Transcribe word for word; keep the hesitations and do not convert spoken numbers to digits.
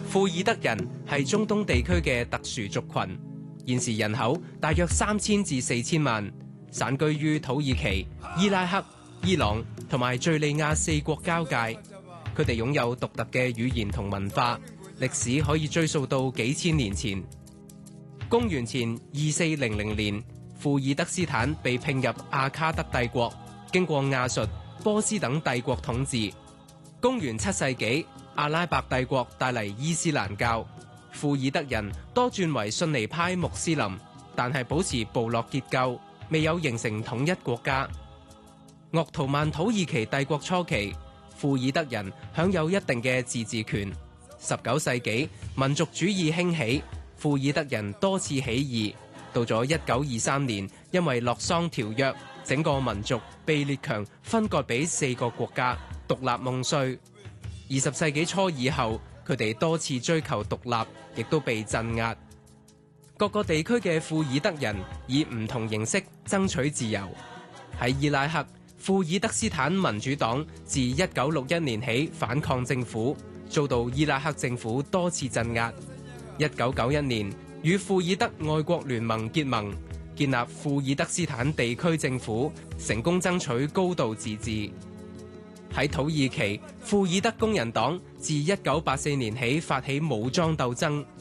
庫爾德人係中東地區嘅特殊族群，現時人口大約三千至四千萬，散居於土耳其、伊拉克、伊朗同埋敘利亞四國交界。佢哋擁有獨特嘅語言同文化，歷史可以追溯到幾千年前。公元前二四零零年，庫爾德斯坦被併入阿卡德帝國，經過亞述、波斯等帝國統治。公元七世紀，阿拉伯帝國帶嚟伊斯蘭教，庫爾德人多轉為遜尼派穆斯林，但係保持部落結構，未有形成統一國家。鄂圖曼土耳其帝國初期，庫爾德人享有一定嘅自治權。十九世紀，民族主義興起，庫爾德人多次起義。到咗一九二三年，因為洛桑條約，整個民族被列強分割俾四個國家，獨立夢碎。二十世紀初以後，佢哋多次追求獨立，亦都被鎮壓。各個地區嘅庫爾德人以唔同形式爭取自由。喺伊拉克，庫爾德斯坦民主黨自一九六一年起反抗政府，遭到伊拉克政府多次鎮壓。一九九一年，與庫爾德愛國聯盟結盟，建立庫爾德斯坦地區政府，成功爭取高度自治。喺土耳其，庫爾德工人黨自一九八四年起發起武裝鬥爭，